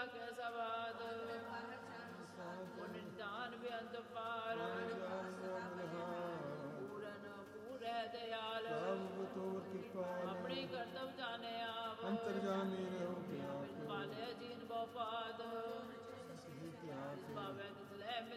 ਕੇ ਸਵਾਦ ਨਿਦਾਨ ਬੇਅੰਤ ਪਾਰ ਪੂਰਨ ਪੂਰੇ ਦਿਆਲ ਆਪਣੀ ਕਰਤਵ ਜਾਣੇ ਆਪ ਅੰਤਰਜਾਮੀ ਰਹੋ ਪਾਲੇ ਜੀਨ ਬਹੁ ਪਾਦ ਭਾਵੇਂ ਤਿਸ ਲੈ